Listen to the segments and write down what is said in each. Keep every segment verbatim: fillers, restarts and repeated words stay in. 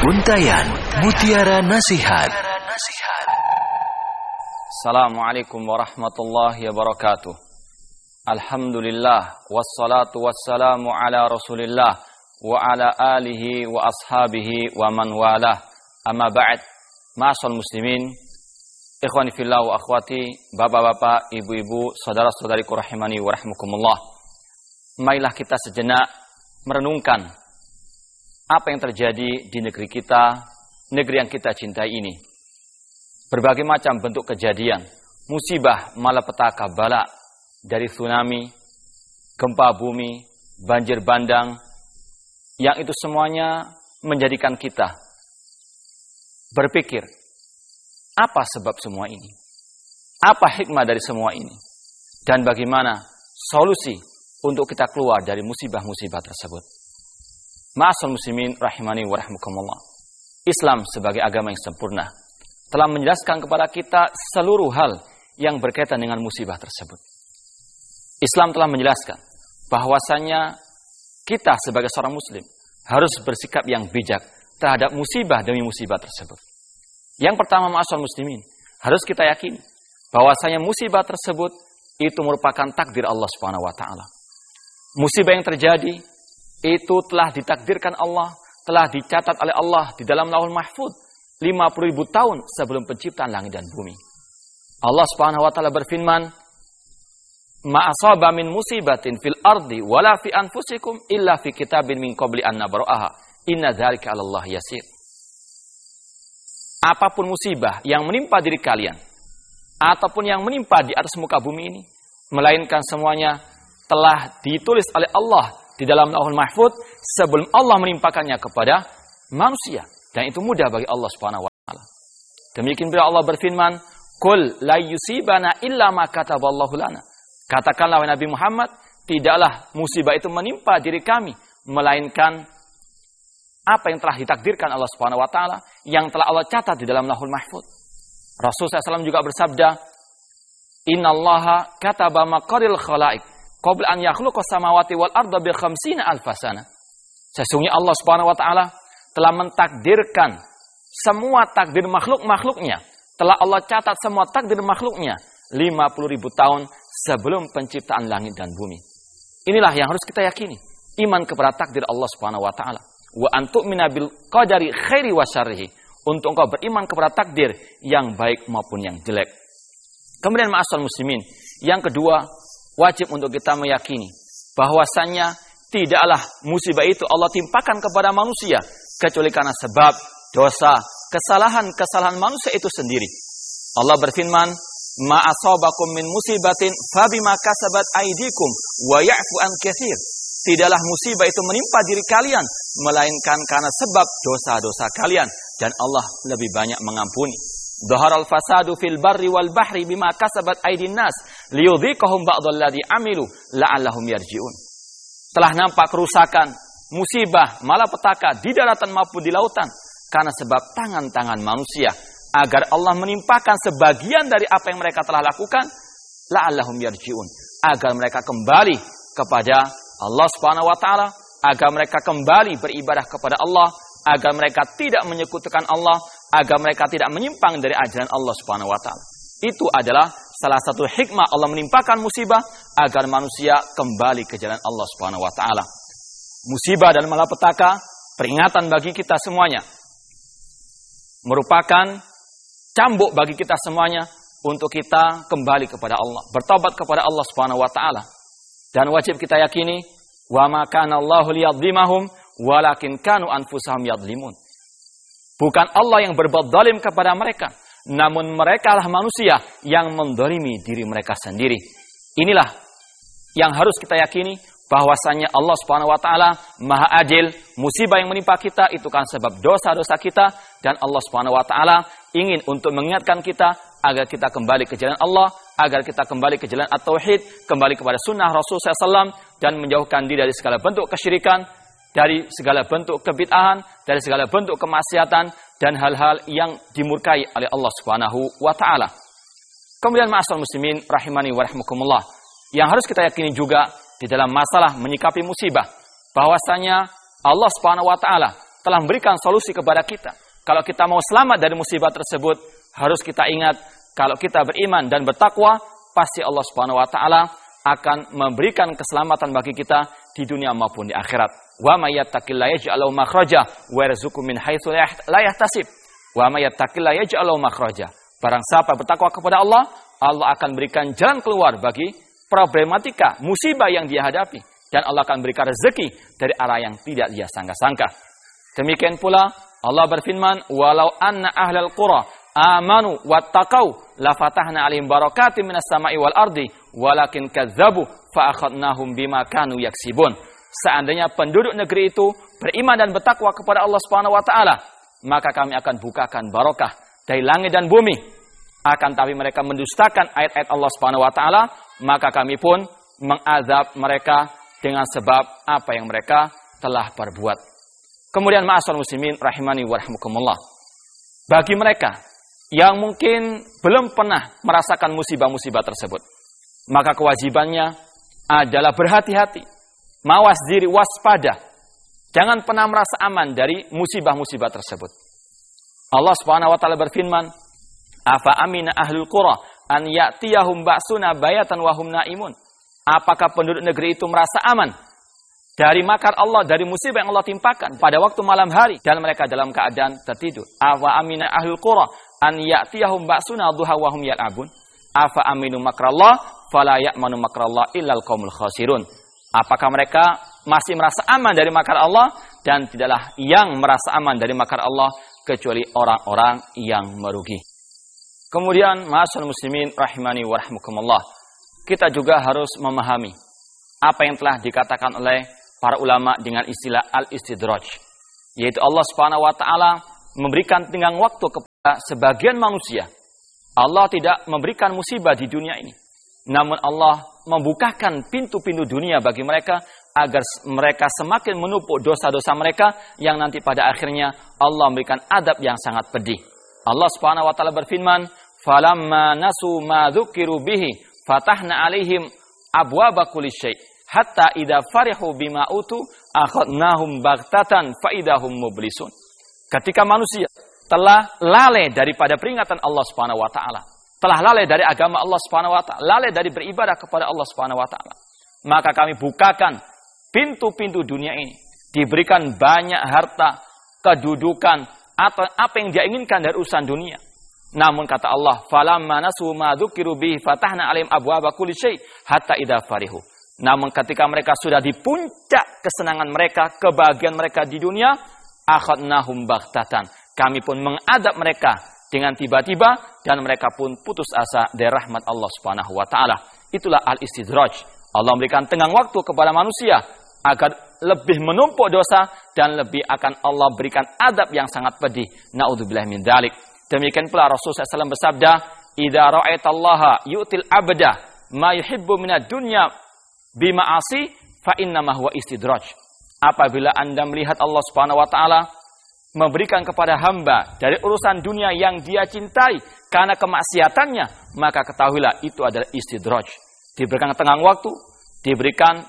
Untayan Mutiara Nasihat. Assalamualaikum warahmatullahi wabarakatuh. Alhamdulillah wassalatu wassalamu ala Rasulillah wa ala alihi wa ashabihi wa man walah. Amma ba'd. Ma'asal muslimin, ikhwani fillah wa akhwati, bapak-bapak, ibu-ibu, saudara-saudariku rahimani wa rahmukumullah. Marilah kita sejenak merenungkan apa yang terjadi di negeri kita, negeri yang kita cintai ini. Berbagai macam bentuk kejadian, musibah, malapetaka, bala, dari tsunami, gempa bumi, banjir bandang, yang itu semuanya menjadikan kita berpikir, apa sebab semua ini? Apa hikmah dari semua ini? Dan bagaimana solusi untuk kita keluar dari musibah-musibah tersebut? Ma'asal muslimin rahimani wa rahmukumullah. Islam sebagai agama yang sempurna telah menjelaskan kepada kita seluruh hal yang berkaitan dengan musibah tersebut. Islam telah menjelaskan bahwasanya kita sebagai seorang muslim harus bersikap yang bijak terhadap musibah demi musibah tersebut. Yang pertama, ma'asal muslimin, harus kita yakini bahwasanya musibah tersebut itu merupakan takdir Allah Subhanahu wa taala. Musibah yang terjadi itu telah ditakdirkan Allah, telah dicatat oleh Allah di dalam Lauhul Mahfuz lima puluh ribu tahun sebelum penciptaan langit dan bumi. Allah Subhanahu wa taala berfirman, "Ma asaba min musibatin fil ardi wala fi anfusikum illa fi kitabin min qabli an nabra'aha. Inna dzalika 'ala Allah yasir." Apapun musibah yang menimpa diri kalian ataupun yang menimpa di atas muka bumi ini, melainkan semuanya telah ditulis oleh Allah di dalam Lauhul Mahfuz sebelum Allah menimpakannya kepada manusia, dan itu mudah bagi Allah Subhanahu wa taala. Demikian pula Allah berfirman, "Qul la yusibana illa ma kataballahu lana." Katakanlah wahai Nabi Muhammad, tidaklah musibah itu menimpa diri kami melainkan apa yang telah ditakdirkan Allah Subhanahu wa taala, yang telah Allah catat di dalam Lauhul Mahfuz. Rasul sallallahu alaihi wasallam juga bersabda, "Innallaha kataba maqaril khalaiq qabla an yakhluqa samawati wal arda bi khamsina alfasana." Sesungguhnya Allah Subhanahu wa taala telah mentakdirkan semua takdir makhluk-makhluknya. Telah Allah catat semua takdir makhluknya lima puluh ribu tahun sebelum penciptaan langit dan bumi. Inilah yang harus kita yakini, iman kepada takdir Allah Subhanahu wa taala. Wa antu'mina bil qadari khairi wa syarrihi. Untuk engkau beriman kepada takdir yang baik maupun yang jelek. Kemudian ma'asal muslimin, yang kedua, wajib untuk kita meyakini bahwasannya tidaklah musibah itu Allah timpakan kepada manusia kecuali karena sebab dosa, kesalahan-kesalahan manusia itu sendiri. Allah berfirman, "Ma asabakum min musibatin fabima kasabat aydikum wa ya'fu an katsir." Tidaklah musibah itu menimpa diri kalian melainkan karena sebab dosa-dosa kalian, dan Allah lebih banyak mengampuni. Dhaharal fasadu fil barri wal bahri bima kasabat aydin nas liyudhiqahum ba'dalladzi amilu la'allahum yarji'un. Telah nampak kerusakan, musibah, malapetaka di daratan maupun di lautan karena sebab tangan-tangan manusia, agar Allah menimpakan sebagian dari apa yang mereka telah lakukan la'allahum yarji'un, agar mereka kembali kepada Allah Subhanahu wa taala, agar mereka kembali beribadah kepada Allah, agar mereka tidak menyekutukan Allah, agar mereka tidak menyimpang dari ajaran Allah Subhanahu wa taala. Itu adalah salah satu hikmah Allah menimpakan musibah agar manusia kembali ke jalan Allah Subhanahu wa taala. Musibah dan malapetaka peringatan bagi kita semuanya. Merupakan cambuk bagi kita semuanya untuk kita kembali kepada Allah, bertobat kepada Allah Subhanahu wa taala. Dan wajib kita yakini, wa ma kana Allahu liyadhlimahum walakin kanu anfusahum yadhlimun. Bukan Allah yang berbuat zalim kepada mereka, namun merekalah manusia yang mendolimi diri mereka sendiri. Inilah yang harus kita yakini, bahwasanya Allah Subhanahu wa taala Maha Adil. Musibah yang menimpa kita itu kan sebab dosa-dosa kita, dan Allah Subhanahu wa taala ingin untuk mengingatkan kita agar kita kembali ke jalan Allah, agar kita kembali ke jalan at-tauhid, kembali kepada sunnah Rasul sallallahu alaihi wasallam, dan menjauhkan diri dari segala bentuk kesyirikan, dari segala bentuk kebid'ahan, dari segala bentuk kemaksiatan, dan hal-hal yang dimurkai oleh Allah Subhanahu wa taala. Kemudian ma'asal muslimin rahimani wa rahmukumullah, yang harus kita yakini juga di dalam masalah menyikapi musibah, bahwasanya Allah Subhanahu wa taala telah memberikan solusi kepada kita. Kalau kita mau selamat dari musibah tersebut, harus kita ingat, kalau kita beriman dan bertakwa, pasti Allah Subhanahu wa taala akan memberikan keselamatan bagi kita di dunia maupun di akhirat. Wa may yattaqillaha yaj'al lahu makhraja wa yarzuqhu min haitsu la yahtasib. Wa may yattaqillaha yaj'al lahu makhraja. Barang siapa bertakwa kepada Allah, Allah akan berikan jalan keluar bagi problematika, musibah yang dia hadapi. Dan Allah akan berikan rezeki dari arah yang tidak dia sangka-sangka. Demikian pula Allah berfirman, walau anna ahlal qura amanu wattaqau la fatahna alaihim barakatim minas sama'i wal ardi walakin kadzabu fa akhadnahum bima kanu yaksibun. Seandainya penduduk negeri itu beriman dan bertakwa kepada Allah Subhanahu wa taala, maka kami akan bukakan barokah dari langit dan bumi. Akan tapi mereka mendustakan ayat-ayat Allah Subhanahu wa taala, maka kami pun mengazab mereka dengan sebab apa yang mereka telah perbuat. Kemudian ma'asyiral muslimin rahimani wa rahmukumullah. Bagi mereka yang mungkin belum pernah merasakan musibah-musibah tersebut, maka kewajibannya adalah berhati-hati, mawas diri, waspada. Jangan pernah merasa aman dari musibah-musibah tersebut. Allah Subhanahu wa taala berfirman, "Afa amina ahlul qura an ya'tiyahum ba'suna bayatan wa hum naimun." Apakah penduduk negeri itu merasa aman dari makar Allah, dari musibah yang Allah timpakan pada waktu malam hari dan mereka dalam keadaan tertidur? Afa amina ahlul qura an ya'tiyahum ba'suna duha wa hum yal'abun. Afa aminu makrallah fala ya'manu makrallah illal qaumul khasirun. Apakah mereka masih merasa aman dari makar Allah? Dan tidaklah yang merasa aman dari makar Allah kecuali orang-orang yang merugi. Kemudian ma'asyiral muslimin rahimani wa rahmukumullah, kita juga harus memahami apa yang telah dikatakan oleh para ulama dengan istilah al-istidraj, yaitu Allah Subhanahu wa taala memberikan tenggang waktu kepada sebagian manusia. Allah tidak memberikan musibah di dunia ini, namun Allah membukakan pintu-pintu dunia bagi mereka agar mereka semakin menumpuk dosa-dosa mereka yang nanti pada akhirnya Allah memberikan adab yang sangat pedih. Allah Subhanahu wa taala berfirman, "Falamma nasu ma dzukiru bihi fatahna 'alaihim abwaaba kulli syai' hatta idza farihu bima utu akhadnahum baghtatan fa idahum mublisun." Ketika manusia telah lalai daripada peringatan Allah Subhanahu wa taala, telah lalai dari agama Allah Subhanahu wa taala, lalai dari beribadah kepada Allah Subhanahu wa taala, maka kami bukakan pintu-pintu dunia ini, diberikan banyak harta, kedudukan, atau apa yang dia inginkan dari urusan dunia. Namun kata Allah, falamma nasu ma dzukiru bihi fatahna 'alaihim abwaaba kulli syai' hatta idza farihu. Namun ketika mereka sudah di puncak kesenangan mereka, kebahagiaan mereka di dunia, akhadnahum baghtatan. Kami pun mengadab mereka dengan tiba-tiba dan mereka pun putus asa dari rahmat Allah Subhanahu wa taala. Itulah al-istidraj. Allah memberikan tenggang waktu kepada manusia agar lebih menumpuk dosa dan lebih akan Allah berikan adab yang sangat pedih. Na'udzubillah min dzalik. Demikian pula Rasulullah shallallahu alaihi wasallam bersabda, "Idza ra'aitallaha yu'til abda ma yuhibbu minad dunya bima'asi fa innama huwa istidraj." Apabila Anda melihat Allah Subhanahu wa taala memberikan kepada hamba dari urusan dunia yang dia cintai karena kemaksiatannya, maka ketahuilah itu adalah istidraj. Diberikan tenggang waktu, diberikan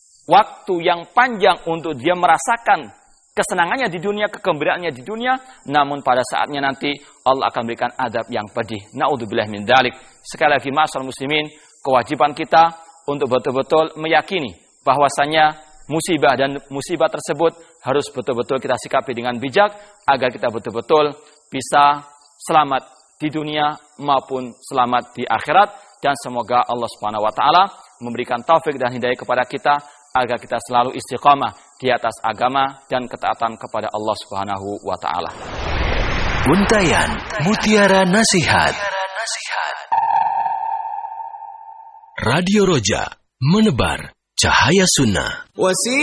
waktu yang panjang untuk dia merasakan kesenangannya di dunia, kegembiraannya di dunia, namun pada saatnya nanti Allah akan berikan adab yang pedih. Na'udzubillah min dzalik. Sekali lagi ma'asyiral muslimin, kewajiban kita untuk betul-betul meyakini bahwasanya musibah dan musibah tersebut harus betul-betul kita sikapi dengan bijak agar kita betul-betul bisa selamat di dunia maupun selamat di akhirat. Dan semoga Allah Subhanahu wa taala memberikan taufik dan hidayah kepada kita agar kita selalu istiqamah di atas agama dan ketaatan kepada Allah Subhanahu wa taala. Untayan Mutiara Nasihat. Radio Roja, menebar cahaya sunnah.